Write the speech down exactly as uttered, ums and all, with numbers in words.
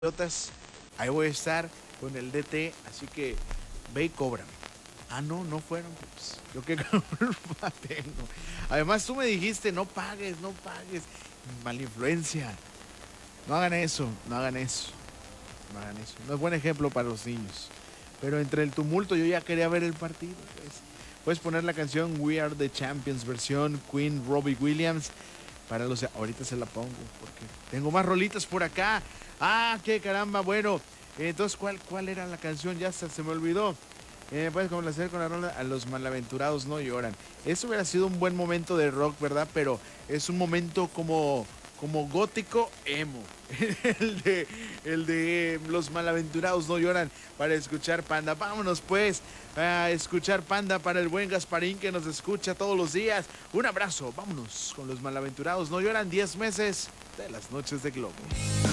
Patriotas, ahí voy a estar con el D T, así que ve y cóbrame. Ah, no, no fueron. Pues, yo qué culpa tengo. Además, tú me dijiste, no pagues, no pagues. Mala influencia. No hagan eso, no hagan eso. No hagan eso. No es buen ejemplo para los niños. Pero entre el tumulto yo ya quería ver el partido. Pues. Puedes poner la canción We Are the Champions, versión Queen Robbie Williams. Para los... Ahorita se la pongo porque tengo más rolitas por acá. Ah, qué caramba, bueno. Entonces, ¿cuál, cuál era la canción? Ya se, se me olvidó. Eh, puedes complacer con la rola A los malaventurados no lloran. Eso hubiera sido un buen momento de rock, ¿verdad? Pero es un momento como, como gótico emo. el, de, el de Los malaventurados no lloran para escuchar Panda. Vámonos pues a escuchar Panda para el buen Gasparín que nos escucha todos los días. Un abrazo, vámonos con Los malaventurados no lloran, diez meses de las noches de Globo.